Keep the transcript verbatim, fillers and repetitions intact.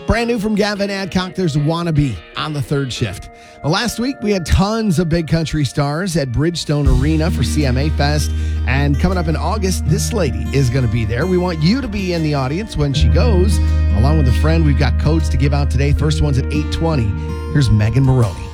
Brand new from Gavin Adcock, there's Wannabe on the third shift. Well, last week, we had tons of big country stars at Bridgestone Arena for C M A Fest. And coming up in August, this lady is going to be there. We want you to be in the audience when she goes. Along with a friend, we've got codes to give out today. First one's at eight twenty. Here's Megan Maroney.